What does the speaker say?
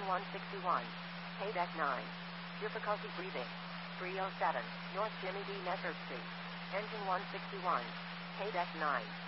Engine 161. Quebec 9. Difficulty breathing. 307, North Jimmy D. Messer Street. Engine 161. Quebec 9.